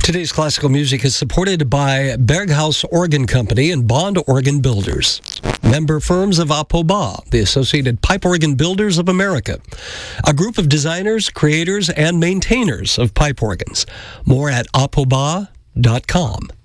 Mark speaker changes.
Speaker 1: Today's classical music is supported by Berghaus Organ Company and Bond Organ Builders. Member firms of APOBA, the Associated Pipe Organ Builders of America, a group of designers, creators, and maintainers of pipe organs. More at apoba.com.